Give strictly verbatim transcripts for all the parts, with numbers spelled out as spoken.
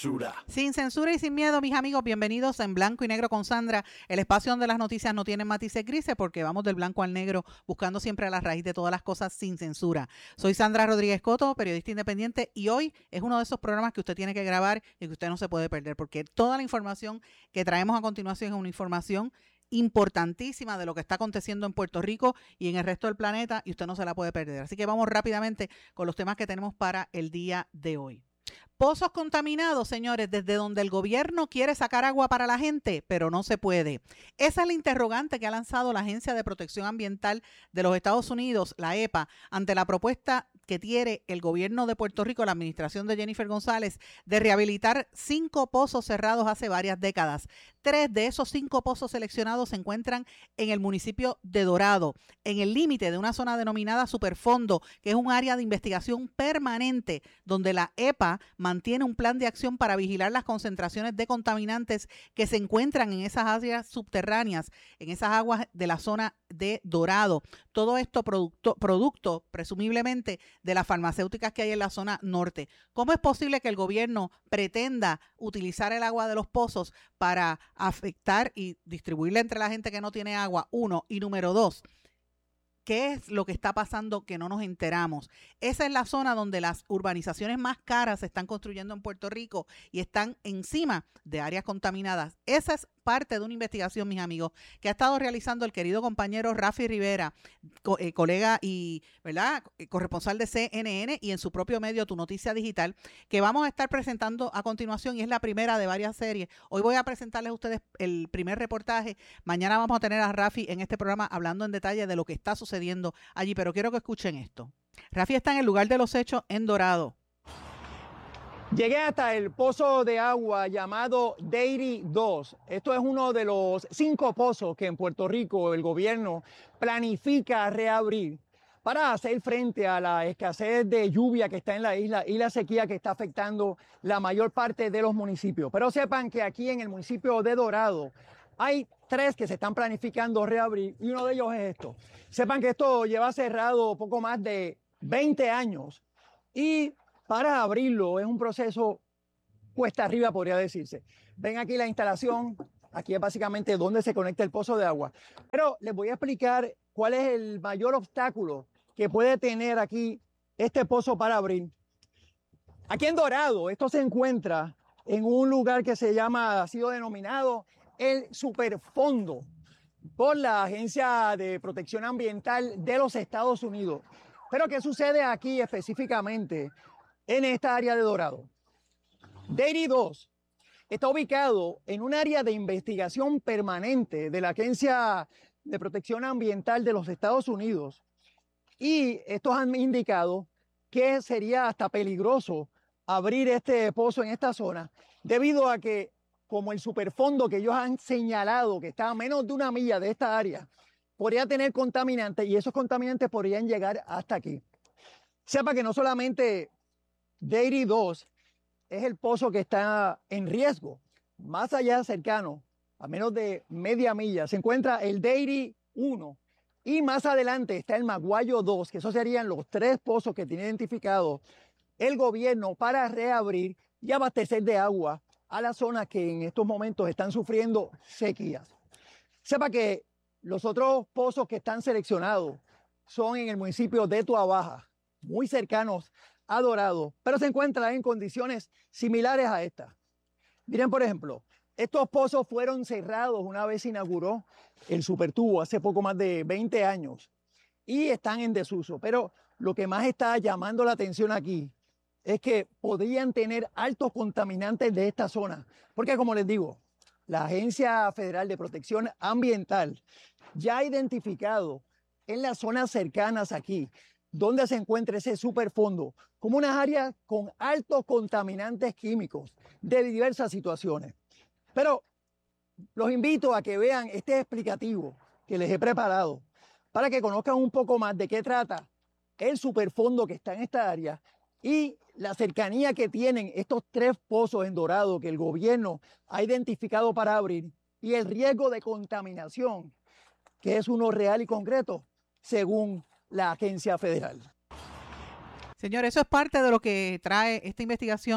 censura. Sin censura y sin miedo, mis amigos, bienvenidos en Blanco y Negro con Sandra, el espacio donde las noticias no tienen matices grises porque vamos del blanco al negro buscando siempre a la raíz de todas las cosas sin censura. Soy Sandra Rodríguez Coto, periodista independiente, y hoy es uno de esos programas que usted tiene que grabar y que usted no se puede perder porque toda la información que traemos a continuación es una información importantísima de lo que está aconteciendo en Puerto Rico y en el resto del planeta y usted no se la puede perder. Así que vamos rápidamente con los temas que tenemos para el día de hoy. Pozos contaminados, señores, desde donde el gobierno quiere sacar agua para la gente, pero no se puede. Esa es la interrogante que ha lanzado la Agencia de Protección Ambiental de los Estados Unidos, la E P A, ante la propuesta que tiene el gobierno de Puerto Rico, la administración de Jennifer González, de rehabilitar cinco pozos cerrados hace varias décadas. Tres de esos cinco pozos seleccionados se encuentran en el municipio de Dorado, en el límite de una zona denominada Superfondo, que es un área de investigación permanente donde la E P A mantiene un plan de acción para vigilar las concentraciones de contaminantes que se encuentran en esas áreas subterráneas, en esas aguas de la zona de Dorado. Todo esto producto, producto presumiblemente de las farmacéuticas que hay en la zona norte. ¿Cómo es posible que el gobierno pretenda utilizar el agua de los pozos para afectar y distribuirla entre la gente que no tiene agua? Uno. Y número dos, ¿qué es lo que está pasando que no nos enteramos? Esa es la zona donde las urbanizaciones más caras se están construyendo en Puerto Rico y están encima de áreas contaminadas. Esa es parte de una investigación, mis amigos, que ha estado realizando el querido compañero Rafi Rivera, co eh, colega y verdad corresponsal de C N N y en su propio medio Tu Noticia Digital, que vamos a estar presentando a continuación y es la primera de varias series. Hoy voy a presentarles a ustedes el primer reportaje. Mañana vamos a tener a Rafi en este programa hablando en detalle de lo que está sucediendo allí, pero quiero que escuchen esto. Rafi está en el lugar de los hechos en Dorado. Llegué hasta el pozo de agua llamado Dairy dos. Esto es uno de los cinco pozos que en Puerto Rico el gobierno planifica reabrir para hacer frente a la escasez de lluvia que está en la isla y la sequía que está afectando la mayor parte de los municipios. Pero sepan que aquí en el municipio de Dorado hay tres que se están planificando reabrir y uno de ellos es esto. Sepan que esto lleva cerrado poco más de veinte años y para abrirlo es un proceso cuesta arriba, podría decirse. Ven aquí la instalación, aquí es básicamente donde se conecta el pozo de agua. Pero les voy a explicar cuál es el mayor obstáculo que puede tener aquí este pozo para abrir. Aquí en Dorado, esto se encuentra en un lugar que se llama, ha sido denominado el Superfondo por la Agencia de Protección Ambiental de los Estados Unidos. Pero ¿qué sucede aquí específicamente en esta área de Dorado? Dairy dos está ubicado en un área de investigación permanente de la Agencia de Protección Ambiental de los Estados Unidos y estos han indicado que sería hasta peligroso abrir este pozo en esta zona debido a que como el superfondo que ellos han señalado que está a menos de una milla de esta área podría tener contaminantes y esos contaminantes podrían llegar hasta aquí. Sepa que no solamente Dairy dos es el pozo que está en riesgo. Más allá cercano, a menos de media milla, se encuentra el Dairy uno y más adelante está el Maguayo dos, que esos serían los tres pozos que tiene identificado el gobierno para reabrir y abastecer de agua a las zonas que en estos momentos están sufriendo sequías. Sepa que los otros pozos que están seleccionados son en el municipio de Tuabaja, muy cercanos a Dorado, pero se encuentran en condiciones similares a esta. Miren, por ejemplo, estos pozos fueron cerrados una vez se inauguró el supertubo hace poco más de veinte años y están en desuso, pero lo que más está llamando la atención aquí es que podrían tener altos contaminantes de esta zona, porque como les digo, la Agencia Federal de Protección Ambiental ya ha identificado en las zonas cercanas aquí donde se encuentra ese superfondo como unas áreas con altos contaminantes químicos de diversas situaciones. Pero los invito a que vean este explicativo que les he preparado para que conozcan un poco más de qué trata el superfondo que está en esta área y la cercanía que tienen estos tres pozos en Dorado que el gobierno ha identificado para abrir y el riesgo de contaminación, que es uno real y concreto, según la agencia federal. Señor, eso es parte de lo que trae esta investigación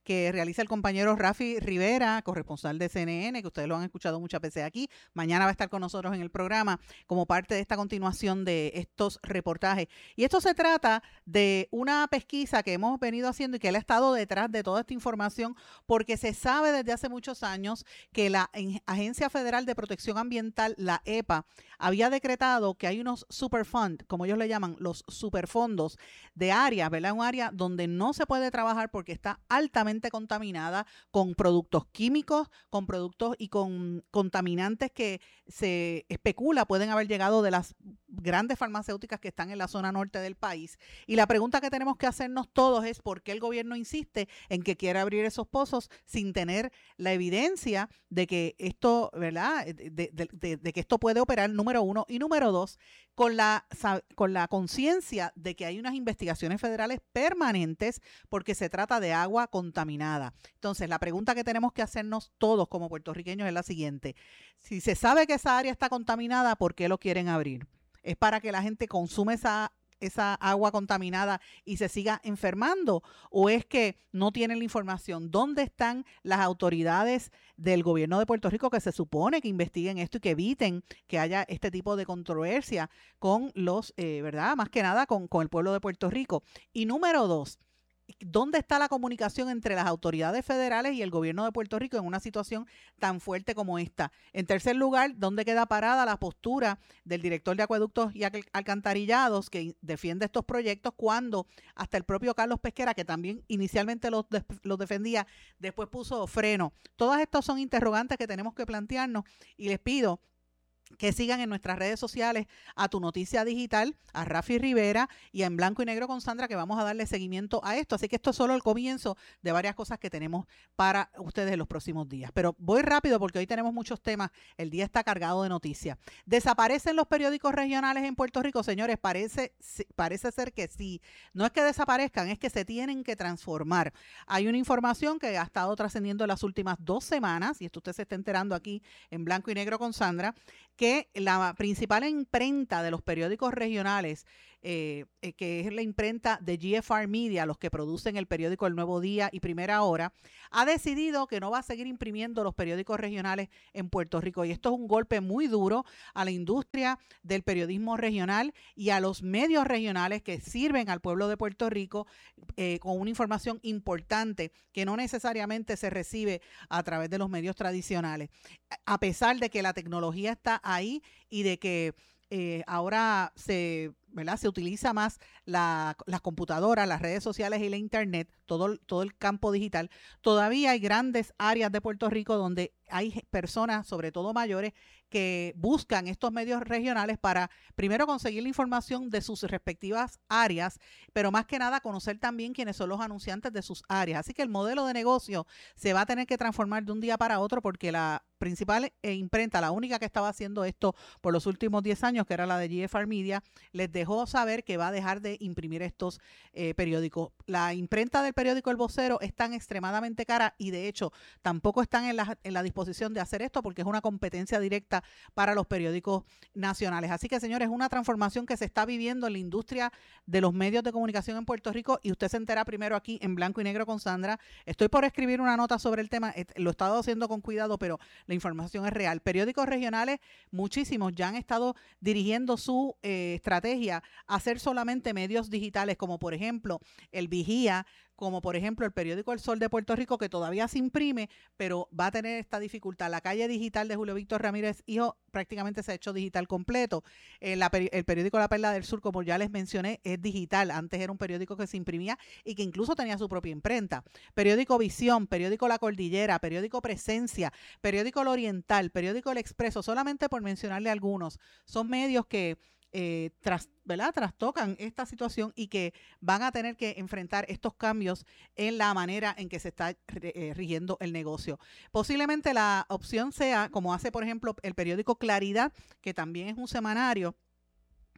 que realiza el compañero Rafi Rivera, corresponsal de C N N, que ustedes lo han escuchado muchas veces aquí. Mañana va a estar con nosotros en el programa como parte de esta continuación de estos reportajes. Y esto se trata de una pesquisa que hemos venido haciendo y que él ha estado detrás de toda esta información porque se sabe desde hace muchos años que la Agencia Federal de Protección Ambiental, la E P A, había decretado que hay unos superfund, como ellos le llaman, los superfondos de áreas, ¿verdad? Un área donde no se puede trabajar porque está altamente contaminada con productos químicos, con productos y con contaminantes que se especula pueden haber llegado de las grandes farmacéuticas que están en la zona norte del país. Y la pregunta que tenemos que hacernos todos es por qué el gobierno insiste en que quiere abrir esos pozos sin tener la evidencia de que esto, ¿verdad? De, de, de, de que esto puede operar, número uno. Y número dos, con la, con la conciencia de que hay unas investigaciones federales permanentes porque se trata de agua contaminada. Entonces, la pregunta que tenemos que hacernos todos como puertorriqueños es la siguiente. Si se sabe que esa área está contaminada, ¿por qué lo quieren abrir? ¿Es para que la gente consume esa esa agua contaminada y se siga enfermando? ¿O es que no tienen la información? ¿Dónde están las autoridades del gobierno de Puerto Rico que se supone que investiguen esto y que eviten que haya este tipo de controversia con los, eh, ¿verdad? Más que nada con, con el pueblo de Puerto Rico. Y número dos, ¿dónde está la comunicación entre las autoridades federales y el gobierno de Puerto Rico en una situación tan fuerte como esta? En tercer lugar, ¿dónde queda parada la postura del director de Acueductos y Alcantarillados que defiende estos proyectos cuando hasta el propio Carlos Pesquera, que también inicialmente los, los defendía, después puso freno? Todas estas son interrogantes que tenemos que plantearnos y les pido que sigan en nuestras redes sociales a Tu Noticia Digital, a Rafi Rivera y a En Blanco y Negro con Sandra, que vamos a darle seguimiento a esto. Así que esto es solo el comienzo de varias cosas que tenemos para ustedes en los próximos días. Pero voy rápido porque hoy tenemos muchos temas. El día está cargado de noticias. ¿Desaparecen los periódicos regionales en Puerto Rico? Señores, parece, parece ser que sí. No es que desaparezcan, es que se tienen que transformar. Hay una información que ha estado trascendiendo en las últimas dos semanas, y esto usted se está enterando aquí en Blanco y Negro con Sandra, que la principal imprenta de los periódicos regionales, eh, eh, que es la imprenta de G F R Media, los que producen el periódico El Nuevo Día y Primera Hora, ha decidido que no va a seguir imprimiendo los periódicos regionales en Puerto Rico. Y esto es un golpe muy duro a la industria del periodismo regional y a los medios regionales que sirven al pueblo de Puerto Rico eh, con una información importante que no necesariamente se recibe a través de los medios tradicionales. A pesar de que la tecnología está ahí y de que eh, ahora se, ¿verdad? se utiliza más la, las computadoras, las redes sociales y la internet, todo, todo el campo digital, todavía hay grandes áreas de Puerto Rico donde hay personas, sobre todo mayores, que buscan estos medios regionales para primero conseguir la información de sus respectivas áreas, pero más que nada conocer también quiénes son los anunciantes de sus áreas. Así que el modelo de negocio se va a tener que transformar de un día para otro porque la principal imprenta, la única que estaba haciendo esto por los últimos diez años, que era la de G F R Media, les dejó saber que va a dejar de imprimir estos eh, periódicos. La imprenta del periódico El Vocero es tan extremadamente cara y de hecho tampoco están en la, en la disposición de hacer esto porque es una competencia directa para los periódicos nacionales. Así que, señores, es una transformación que se está viviendo en la industria de los medios de comunicación en Puerto Rico y usted se entera primero aquí en Blanco y Negro con Sandra. Estoy por escribir una nota sobre el tema, lo he estado haciendo con cuidado, pero la información es real. Periódicos regionales, muchísimos ya han estado dirigiendo su eh, estrategia a hacer solamente medios digitales, como por ejemplo El Vigía, como por ejemplo el periódico El Sol de Puerto Rico, que todavía se imprime, pero va a tener esta dificultad. La Calle Digital de Julio Víctor Ramírez Hijo prácticamente se ha hecho digital completo. Eh, la, el periódico La Perla del Sur, como ya les mencioné, es digital. Antes era un periódico que se imprimía y que incluso tenía su propia imprenta. Periódico Visión, periódico La Cordillera, periódico Presencia, periódico El Oriental, periódico El Expreso, solamente por mencionarle algunos. Son medios que Eh, tras, ¿verdad? trastocan esta situación y que van a tener que enfrentar estos cambios en la manera en que se está eh, rigiendo el negocio. Posiblemente la opción sea, como hace por ejemplo el periódico Claridad, que también es un semanario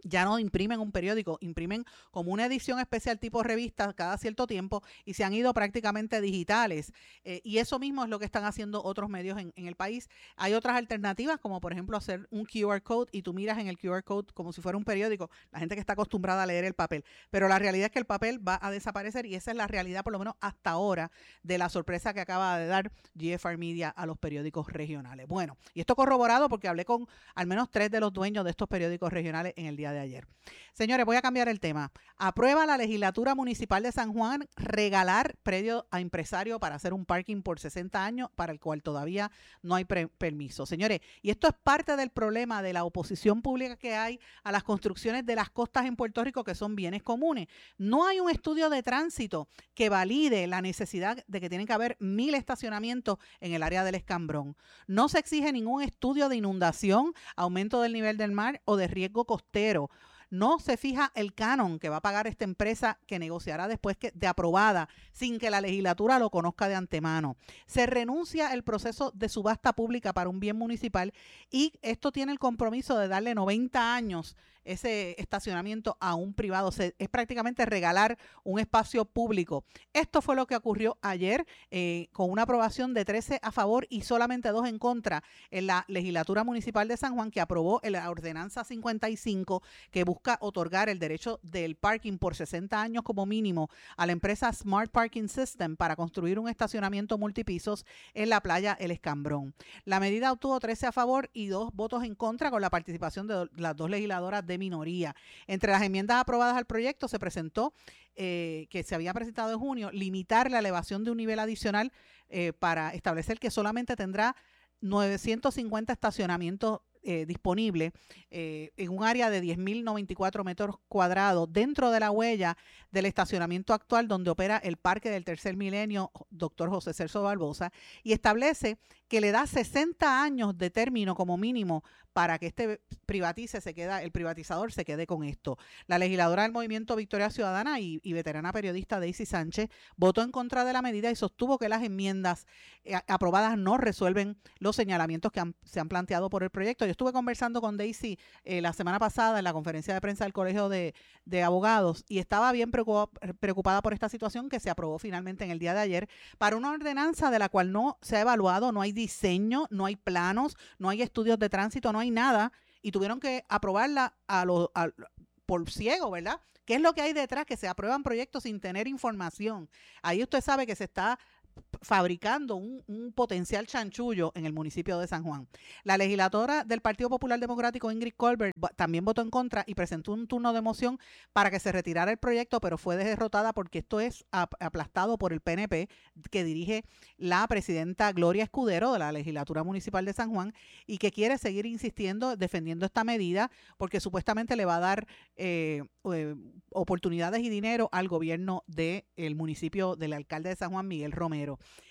ya no imprimen un periódico, imprimen como una edición especial tipo revista cada cierto tiempo y se han ido prácticamente digitales. Eh, y eso mismo es lo que están haciendo otros medios en, en el país. Hay otras alternativas, como por ejemplo hacer un Q R code y tú miras en el Q R code como si fuera un periódico, la gente que está acostumbrada a leer el papel. Pero la realidad es que el papel va a desaparecer y esa es la realidad, por lo menos hasta ahora, de la sorpresa que acaba de dar G F R Media a los periódicos regionales. Bueno, y esto corroborado porque hablé con al menos tres de los dueños de estos periódicos regionales en el día de ayer. Señores, voy a cambiar el tema. Aprueba la legislatura municipal de San Juan regalar predio a empresario para hacer un parking por sesenta años para el cual todavía no hay pre- permiso. Señores, y esto es parte del problema de la oposición pública que hay a las construcciones de las costas en Puerto Rico, que son bienes comunes. No hay un estudio de tránsito que valide la necesidad de que tienen que haber mil estacionamientos en el área del Escambrón. No se exige ningún estudio de inundación, aumento del nivel del mar o de riesgo costero. No se fija el canon que va a pagar esta empresa que negociará después que, de aprobada sin que la legislatura lo conozca de antemano. Se renuncia el proceso de subasta pública para un bien municipal y esto tiene el compromiso de darle noventa años ese estacionamiento a un privado. Se, es prácticamente regalar un espacio público. Esto fue lo que ocurrió ayer eh, con una aprobación de trece a favor y solamente dos en contra en la legislatura municipal de San Juan, que aprobó la ordenanza cincuenta y cinco que busca otorgar el derecho del parking por sesenta años como mínimo a la empresa Smart Parking System para construir un estacionamiento multipisos en la playa El Escambrón. La medida obtuvo trece a favor y dos votos en contra con la participación de las dos legisladoras de minoría. Entre las enmiendas aprobadas al proyecto se presentó, eh, que se había presentado en junio, limitar la elevación de un nivel adicional eh, para establecer que solamente tendrá novecientos cincuenta estacionamientos Eh, disponible eh, en un área de diez mil noventa y cuatro metros cuadrados dentro de la huella del estacionamiento actual donde opera el Parque del Tercer Milenio, doctor José Celso Barbosa, y establece que le da sesenta años de término como mínimo para que este privatice, se queda, el privatizador se quede con esto. La legisladora del Movimiento Victoria Ciudadana y, y veterana periodista Daisy Sánchez votó en contra de la medida y sostuvo que las enmiendas eh, aprobadas no resuelven los señalamientos que han, se han planteado por el proyecto. Yo estuve conversando con Daisy eh, la semana pasada en la conferencia de prensa del Colegio de, de Abogados y estaba bien preocupada por esta situación que se aprobó finalmente en el día de ayer para una ordenanza de la cual no se ha evaluado, no hay diseño, no hay planos, no hay estudios de tránsito, no hay nada y tuvieron que aprobarla a lo, a, por ciego, ¿verdad? ¿Qué es lo que hay detrás? Que se aprueban proyectos sin tener información. Ahí usted sabe que se está fabricando un, un potencial chanchullo en el municipio de San Juan. La legisladora del Partido Popular Democrático, Ingrid Colbert, también votó en contra y presentó un turno de moción para que se retirara el proyecto, pero fue derrotada porque esto es aplastado por el P N P que dirige la presidenta Gloria Escudero de la legislatura municipal de San Juan y que quiere seguir insistiendo, defendiendo esta medida porque supuestamente le va a dar eh, eh, oportunidades y dinero al gobierno del municipio del alcalde de San Juan, Miguel Romero.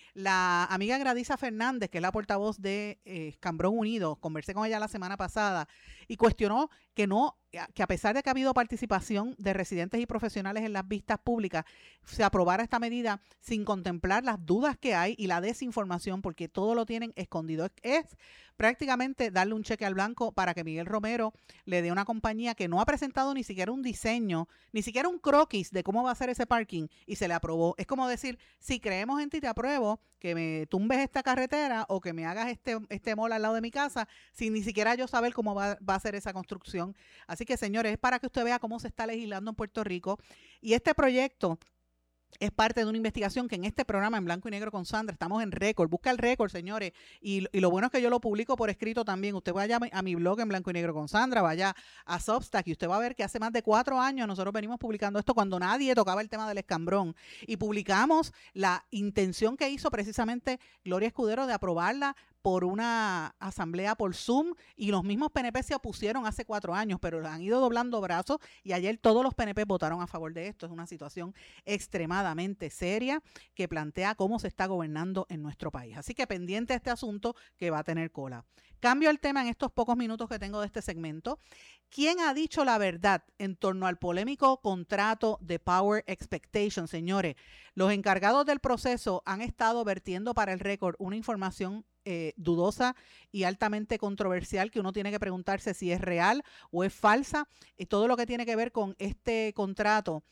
La amiga Gradisa Fernández, que es la portavoz de eh, Escambrón Unido, conversé con ella la semana pasada y cuestionó que no, que a pesar de que ha habido participación de residentes y profesionales en las vistas públicas, se aprobara esta medida sin contemplar las dudas que hay y la desinformación, porque todo lo tienen escondido. Es, es prácticamente darle un cheque al blanco para que Miguel Romero le dé una compañía que no ha presentado ni siquiera un diseño, ni siquiera un croquis de cómo va a ser ese parking y se le aprobó. Es como decir, si creemos en ti, te apruebo que me tumbes esta carretera o que me hagas este, este mall al lado de mi casa sin ni siquiera yo saber cómo va, va a ser esa construcción. Así que, señores, es para que usted vea cómo se está legislando en Puerto Rico. Y este proyecto es parte de una investigación que en este programa en Blanco y Negro con Sandra estamos en récord. Busca el récord, señores. Y, y lo bueno es que yo lo publico por escrito también. Usted vaya a mi, a mi blog en Blanco y Negro con Sandra, vaya a Substack y usted va a ver que hace más de cuatro años nosotros venimos publicando esto cuando nadie tocaba el tema del Escambrón. Y publicamos la intención que hizo precisamente Gloria Escudero de aprobarla por una asamblea por Zoom y los mismos P N P se opusieron hace cuatro años, pero han ido doblando brazos y ayer todos los P N P votaron a favor de esto. Es una situación extremadamente seria que plantea cómo se está gobernando en nuestro país. Así que pendiente este asunto que va a tener cola. Cambio el tema en estos pocos minutos que tengo de este segmento. ¿Quién ha dicho la verdad en torno al polémico contrato de Power Expectation, señores? Los encargados del proceso han estado vertiendo para el récord una información eh, dudosa y altamente controversial, que uno tiene que preguntarse si es real o es falsa, y todo lo que tiene que ver con este contrato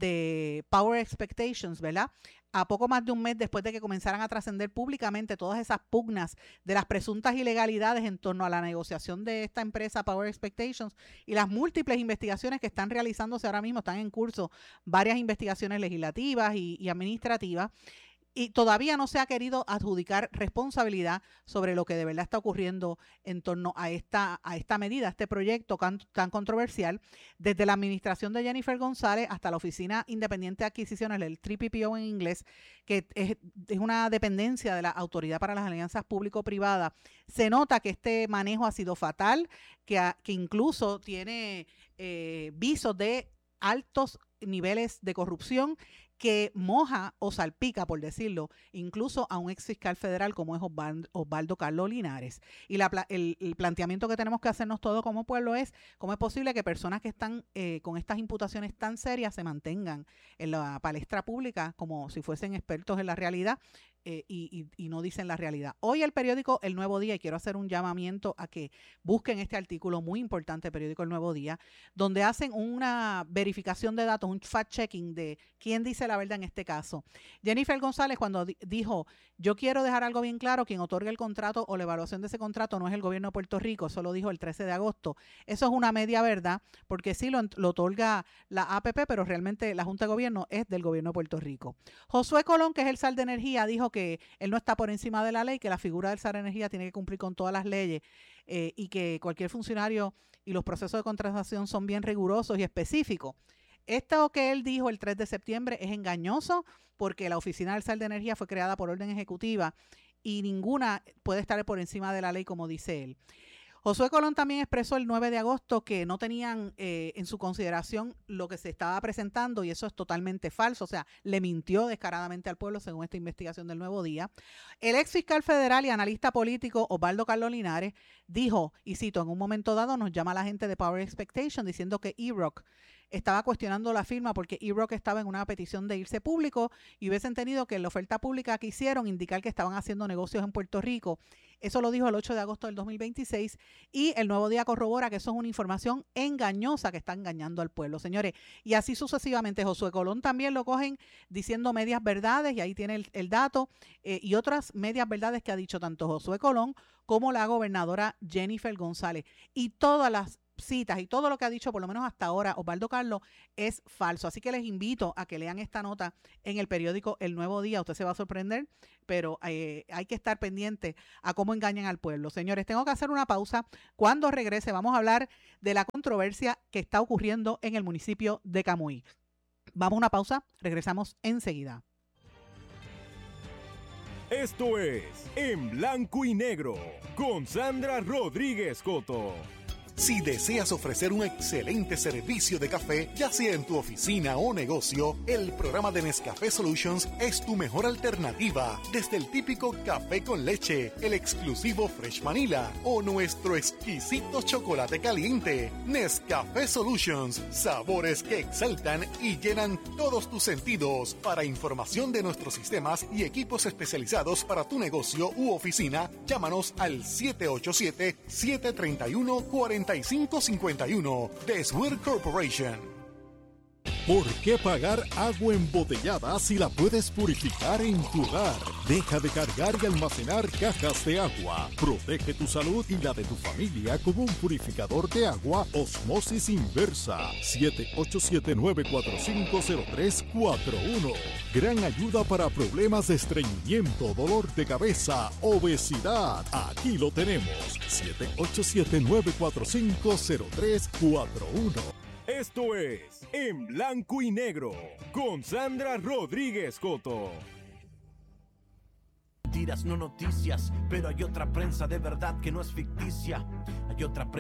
de Power Expectations, ¿verdad? A poco más de un mes después de que comenzaran a trascender públicamente todas esas pugnas de las presuntas ilegalidades en torno a la negociación de esta empresa Power Expectations y las múltiples investigaciones que están realizándose ahora mismo, están en curso varias investigaciones legislativas y, y administrativas, y todavía no se ha querido adjudicar responsabilidad sobre lo que de verdad está ocurriendo en torno a esta, a esta medida, a este proyecto tan, tan controversial, desde la administración de Jennifer González hasta la Oficina Independiente de Adquisiciones, el tres P P O en inglés, que es, es una dependencia de la Autoridad para las Alianzas Público-Privadas. Se nota que este manejo ha sido fatal, que, ha, que incluso tiene eh, visos de altos niveles de corrupción, que moja o salpica, por decirlo, incluso a un ex fiscal federal como es Osvaldo, Osvaldo Carlos Linares. Y la, el, el planteamiento que tenemos que hacernos todos como pueblo es cómo es posible que personas que están eh, con estas imputaciones tan serias se mantengan en la palestra pública como si fuesen expertos en la realidad. Eh, y, y, y no dicen la realidad. Hoy el periódico El Nuevo Día, y quiero hacer un llamamiento a que busquen este artículo muy importante, el periódico El Nuevo Día, donde hacen una verificación de datos, un fact-checking de quién dice la verdad en este caso. Jennifer González, cuando di- dijo, yo quiero dejar algo bien claro, quien otorga el contrato o la evaluación de ese contrato no es el gobierno de Puerto Rico, eso lo dijo el trece de agosto. Eso es una media verdad, porque sí lo, lo otorga la A P P, pero realmente la Junta de Gobierno es del gobierno de Puerto Rico. Josué Colón, que es el S A R de Energía, dijo que él no está por encima de la ley, que la figura del S A R de Energía tiene que cumplir con todas las leyes eh, y que cualquier funcionario y los procesos de contratación son bien rigurosos y específicos. Esto que él dijo el tres de septiembre es engañoso porque la oficina del S A R de Energía fue creada por orden ejecutiva y ninguna puede estar por encima de la ley, como dice él. Josué Colón también expresó el nueve de agosto que no tenían eh, en su consideración lo que se estaba presentando, y eso es totalmente falso. O sea, le mintió descaradamente al pueblo según esta investigación del Nuevo Día. El ex fiscal federal y analista político Osvaldo Carlos Linares dijo, y cito, en un momento dado nos llama la gente de Power Expectation diciendo que E-Rock estaba cuestionando la firma porque E-Rock estaba en una petición de irse público y hubiesen tenido que en la oferta pública que hicieron indicar que estaban haciendo negocios en Puerto Rico. Eso lo dijo el ocho de agosto del dos mil veintiséis y el Nuevo Día corrobora que eso es una información engañosa que está engañando al pueblo, señores. Y así sucesivamente. Josué Colón también lo cogen diciendo medias verdades, y ahí tiene el, el dato, eh, y otras medias verdades que ha dicho tanto Josué Colón como la gobernadora Jennifer González. Y todas las citas y todo lo que ha dicho, por lo menos hasta ahora, Osvaldo Carlos, es falso. Así que les invito a que lean esta nota en el periódico El Nuevo Día. Usted se va a sorprender, pero eh, hay que estar pendiente a cómo engañan al pueblo. Señores, tengo que hacer una pausa. Cuando regrese vamos a hablar de la controversia que está ocurriendo en el municipio de Camuy. Vamos a una pausa, regresamos enseguida. Esto es En Blanco y Negro con Sandra Rodríguez Coto. Si deseas ofrecer un excelente servicio de café, ya sea en tu oficina o negocio, el programa de Nescafé Solutions es tu mejor alternativa. Desde el típico café con leche, el exclusivo Fresh Vanilla o nuestro exquisito chocolate caliente. Nescafé Solutions, sabores que exaltan y llenan todos tus sentidos. Para información de nuestros sistemas y equipos especializados para tu negocio u oficina, llámanos al siete ocho siete, siete tres uno, cuatro cinco cinco uno de Swear Corporation. ¿Por qué pagar agua embotellada si la puedes purificar en tu hogar? Deja de cargar y almacenar cajas de agua. Protege tu salud y la de tu familia con un purificador de agua Osmosis Inversa. siete ocho siete, nueve cuatro cinco, cero tres cuatro uno. Gran ayuda para problemas de estreñimiento, dolor de cabeza, obesidad. Aquí lo tenemos. siete ocho siete, nueve cuatro cinco, cero tres cuatro uno. Esto es En Blanco y Negro con Sandra Rodríguez Coto. Mentiras, no noticias, pero hay otra prensa de verdad que no es ficticia. Hay otra prensa